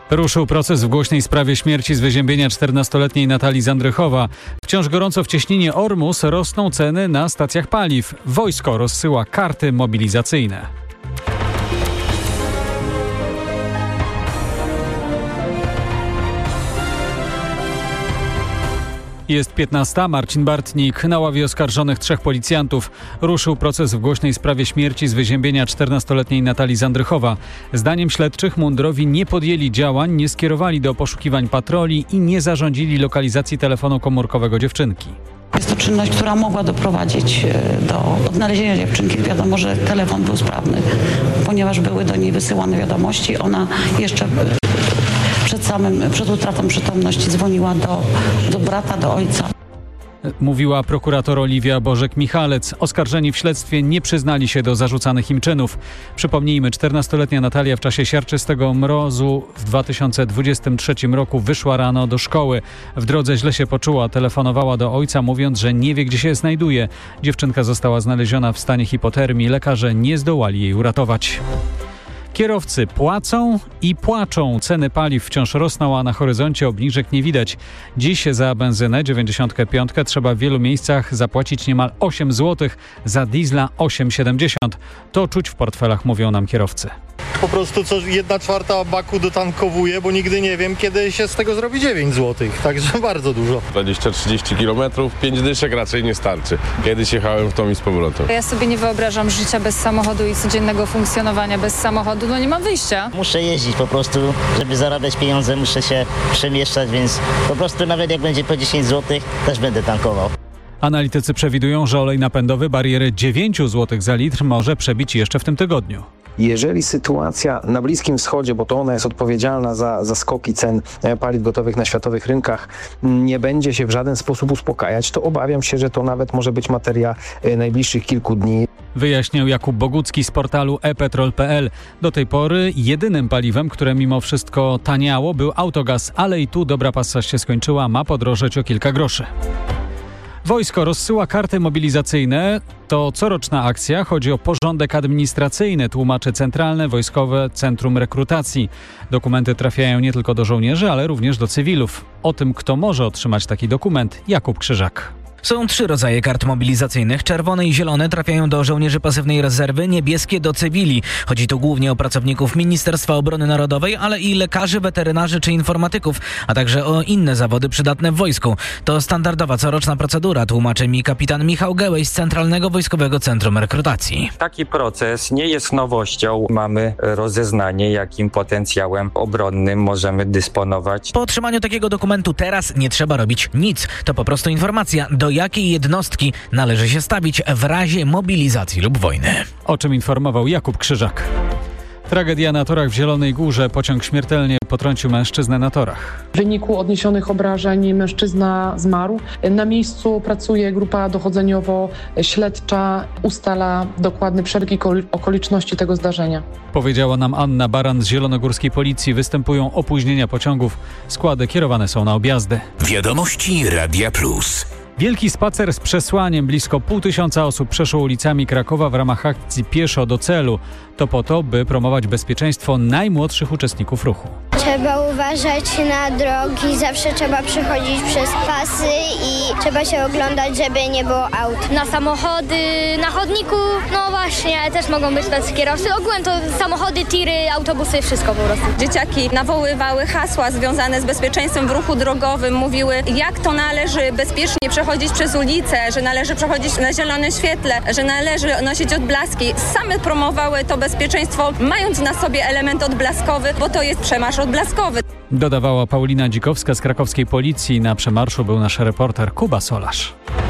Ruszył proces w głośnej sprawie śmierci z wyziębienia 14-letniej Natalii z Andrychowa. Wciąż gorąco w cieśninie Ormus rosną ceny na stacjach paliw. Wojsko rozsyła karty mobilizacyjne. Jest 15. Marcin Bartnik. Na ławie oskarżonych 3 policjantów. Ruszył proces w głośnej sprawie śmierci z wyziębienia 14-letniej Natalii z Andrychowa. Zdaniem śledczych mundurowi nie podjęli działań, nie skierowali do poszukiwań patroli i nie zarządzili lokalizacji telefonu komórkowego dziewczynki. Jest to czynność, która mogła doprowadzić do odnalezienia dziewczynki. Wiadomo, że telefon był sprawny, ponieważ były do niej wysyłane wiadomości. Ona jeszcze przed utratą przytomności dzwoniła do brata, do ojca. Mówiła prokurator Oliwia Bożek-Michalec. Oskarżeni w śledztwie nie przyznali się do zarzucanych im czynów. Przypomnijmy, 14-letnia Natalia w czasie siarczystego mrozu w 2023 roku wyszła rano do szkoły. W drodze źle się poczuła, telefonowała do ojca, mówiąc, że nie wie, gdzie się znajduje. Dziewczynka została znaleziona w stanie hipotermii. Lekarze nie zdołali jej uratować. Kierowcy płacą i płaczą. Ceny paliw wciąż rosną, a na horyzoncie obniżek nie widać. Dziś za benzynę 95 trzeba w wielu miejscach zapłacić niemal 8 zł, za diesla 8,70. To czuć w portfelach, mówią nam kierowcy. Po prostu 1/4 baku dotankowuję, bo nigdy nie wiem, kiedy się z tego zrobi 9 zł. Także bardzo dużo. 20-30 km, 5 dyszek raczej nie starczy. Kiedyś jechałem w tą i z powrotem. Ja sobie nie wyobrażam życia bez samochodu i codziennego funkcjonowania bez samochodu. No nie mam wyjścia. Muszę jeździć po prostu, żeby zarabiać pieniądze, muszę się przemieszczać, więc po prostu nawet jak będzie po 10 zł, też będę tankował. Analitycy przewidują, że olej napędowy barierę 9 zł za litr może przebić jeszcze w tym tygodniu. Jeżeli sytuacja na Bliskim Wschodzie, bo to ona jest odpowiedzialna za skoki cen paliw gotowych na światowych rynkach, nie będzie się w żaden sposób uspokajać, to obawiam się, że to nawet może być materia najbliższych kilku dni. Wyjaśniał Jakub Bogucki z portalu ePetrol.pl. Do tej pory jedynym paliwem, które mimo wszystko taniało, był autogaz, ale i tu dobra pasa się skończyła, ma podrożeć o kilka groszy. Wojsko rozsyła karty mobilizacyjne. To coroczna akcja. Chodzi o porządek administracyjny, tłumaczy Centralne Wojskowe Centrum Rekrutacji. Dokumenty trafiają nie tylko do żołnierzy, ale również do cywilów. O tym, kto może otrzymać taki dokument, Jakub Krzyżak. Są 3 rodzaje kart mobilizacyjnych. Czerwone i zielone trafiają do żołnierzy pasywnej rezerwy, niebieskie do cywili. Chodzi tu głównie o pracowników Ministerstwa Obrony Narodowej, ale i lekarzy, weterynarzy czy informatyków, a także o inne zawody przydatne w wojsku. To standardowa coroczna procedura, tłumaczy mi kapitan Michał Gełej z Centralnego Wojskowego Centrum Rekrutacji. Taki proces nie jest nowością. Mamy rozeznanie, jakim potencjałem obronnym możemy dysponować. Po otrzymaniu takiego dokumentu teraz nie trzeba robić nic. To po prostu informacja, do jakiej jednostki należy się stawić w razie mobilizacji lub wojny. O czym informował Jakub Krzyżak. Tragedia na torach w Zielonej Górze. Pociąg śmiertelnie potrącił mężczyznę na torach. W wyniku odniesionych obrażeń mężczyzna zmarł. Na miejscu pracuje grupa dochodzeniowo-śledcza. Ustala dokładny przebieg i okoliczności tego zdarzenia. Powiedziała nam Anna Baran z Zielonogórskiej Policji. Występują opóźnienia pociągów. Składy kierowane są na objazdy. Wiadomości Radia Plus. Wielki spacer z przesłaniem. Blisko 500 osób przeszło ulicami Krakowa w ramach akcji Pieszo do celu. To po to, by promować bezpieczeństwo najmłodszych uczestników ruchu. Trzeba uważać na drogi, zawsze trzeba przechodzić przez pasy i trzeba się oglądać, żeby nie było aut. Na samochody, na chodniku, no właśnie, też mogą być tacy kierowcy. Ogółem to samochody, tiry, autobusy, wszystko po prostu. Dzieciaki nawoływały hasła związane z bezpieczeństwem w ruchu drogowym, mówiły, jak to należy bezpiecznie przechodzić przez ulicę, że należy przechodzić na zielonym świetle, że należy nosić odblaski. Same promowały to bezpieczeństwo, mając na sobie element odblaskowy, bo to jest przemarsz odblaskowy. Dodawała Paulina Dzikowska z krakowskiej policji. Na przemarszu był nasz reporter Kuba Solarz.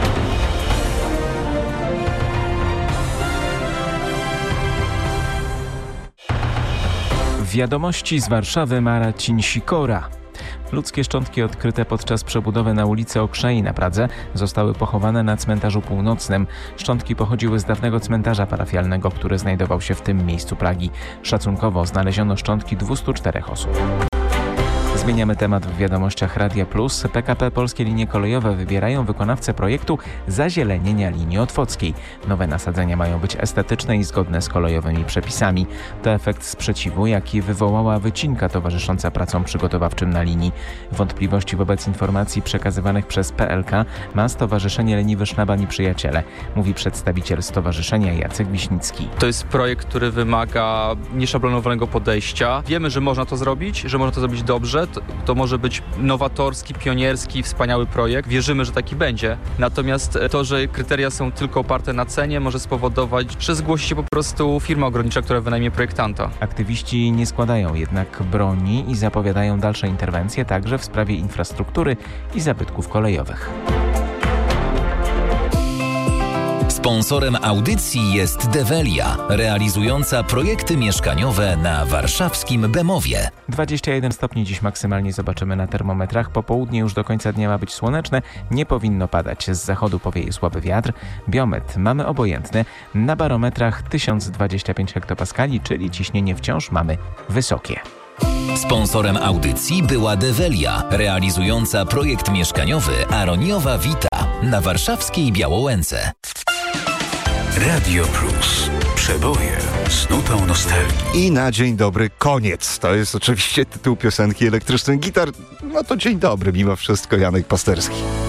Wiadomości z Warszawy, Marcin Sikora. Ludzkie szczątki odkryte podczas przebudowy na ulicy Okrzei na Pradze zostały pochowane na cmentarzu północnym. Szczątki pochodziły z dawnego cmentarza parafialnego, który znajdował się w tym miejscu Pragi. Szacunkowo znaleziono szczątki 204 osób. Zmieniamy temat w wiadomościach Radia Plus. PKP Polskie Linie Kolejowe wybierają wykonawcę projektu zazielenienia linii otwockiej. Nowe nasadzenia mają być estetyczne i zgodne z kolejowymi przepisami. To efekt sprzeciwu, jaki wywołała wycinka towarzysząca pracom przygotowawczym na linii. Wątpliwości wobec informacji przekazywanych przez PLK ma Stowarzyszenie Leniwy Szlaban i Przyjaciele, mówi przedstawiciel stowarzyszenia Jacek Wiśnicki. To jest projekt, który wymaga nieszablonowanego podejścia. Wiemy, że można to zrobić, że można to zrobić dobrze. To może być nowatorski, pionierski, wspaniały projekt. Wierzymy, że taki będzie. Natomiast to, że kryteria są tylko oparte na cenie, może spowodować, że zgłosi się po prostu firma ogrodnicza, która wynajmie projektanta. Aktywiści nie składają jednak broni i zapowiadają dalsze interwencje także w sprawie infrastruktury i zabytków kolejowych. Sponsorem audycji jest Develia, realizująca projekty mieszkaniowe na warszawskim Bemowie. 21 stopni dziś maksymalnie zobaczymy na termometrach. Popołudnie już do końca dnia ma być słoneczne. Nie powinno padać. Z zachodu powieje słaby wiatr. Biometr mamy obojętny. Na barometrach 1025 hektopaskali, czyli ciśnienie wciąż mamy wysokie. Sponsorem audycji była Develia, realizująca projekt mieszkaniowy Aroniowa Vita na warszawskiej Białołęce. Radio Plus. Przeboje z nutą nostalgii. I na dzień dobry koniec. To jest oczywiście tytuł piosenki Elektrycznych Gitar. No to dzień dobry mimo wszystko, Janek Pasterski.